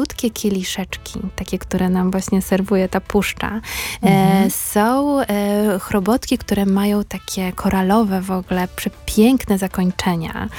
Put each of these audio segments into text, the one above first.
malutkie kieliszeczki, takie, które nam właśnie serwuje ta puszcza. Są chrobotki, które mają takie koralowe w ogóle, przepiękne zakończenia.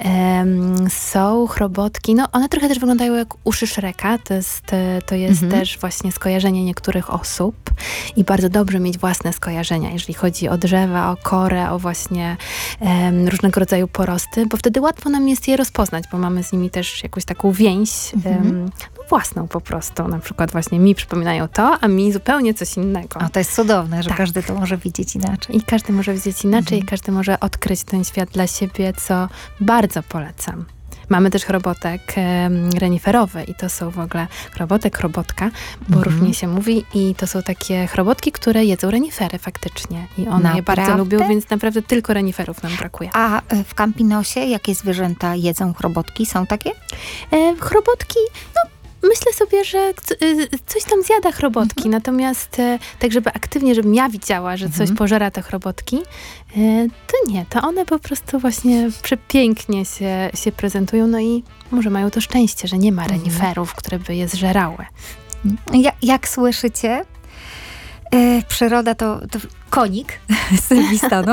Są chrobotki, no one trochę też wyglądają jak uszy Shreka, to jest też właśnie skojarzenie niektórych osób i bardzo dobrze mieć własne skojarzenia, jeżeli chodzi o drzewa, o korę, o właśnie różnego rodzaju porosty, bo wtedy łatwo nam jest je rozpoznać, bo mamy z nimi też jakąś taką więź własną po prostu. Na przykład właśnie mi przypominają to, a mi zupełnie coś innego. A to jest cudowne, że każdy to może widzieć inaczej. I każdy może widzieć inaczej, i każdy może odkryć ten świat dla siebie, co bardzo polecam. Mamy też chrobotek reniferowy i to są w ogóle chrobotka, bo różnie się mówi i to są takie chrobotki, które jedzą renifery faktycznie i one je bardzo lubią, więc naprawdę tylko reniferów nam brakuje. A w Campinosie jakie zwierzęta jedzą chrobotki? Są takie? Chrobotki, no myślę sobie, że coś tam zjada chrobotki, natomiast tak, żeby aktywnie, żebym ja widziała, że coś pożera te chrobotki, to nie, to one po prostu właśnie przepięknie się prezentują, no i może mają to szczęście, że nie ma reniferów, które by je zżerały. Jak słyszycie, przyroda to konik Sylwistano.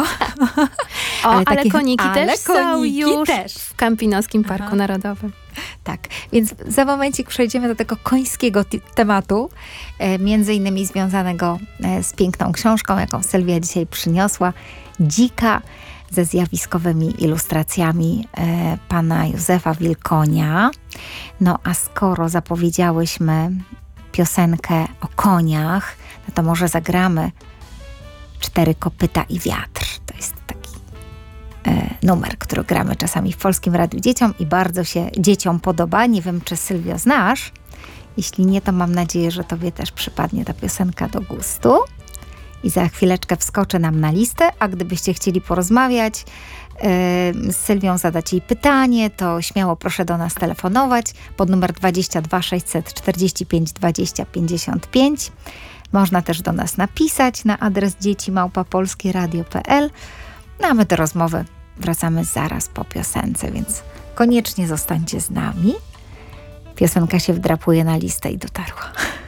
Ale koniki też są już w Campinoskim Parku Narodowym. Tak, więc za momencik przejdziemy do tego końskiego tematu, między innymi związanego z piękną książką, jaką Sylwia dzisiaj przyniosła. Dzika, ze zjawiskowymi ilustracjami pana Józefa Wilkonia. No a skoro zapowiedziałyśmy piosenkę o koniach, no to może zagramy 4 kopyta i wiatr. To jest taki numer, który gramy czasami w Polskim Radiu Dzieciom i bardzo się dzieciom podoba. Nie wiem, czy Sylwio znasz. Jeśli nie, to mam nadzieję, że tobie też przypadnie ta piosenka do gustu. I za chwileczkę wskoczy nam na listę, a gdybyście chcieli porozmawiać z Sylwią, zadać jej pytanie, to śmiało proszę do nas telefonować pod numer 22 645 20 55. Można też do nas napisać na adres dzieci@polskieradio.pl. No a my do rozmowy wracamy zaraz po piosence, więc koniecznie zostańcie z nami. Piosenka się wdrapuje na listę i dotarła.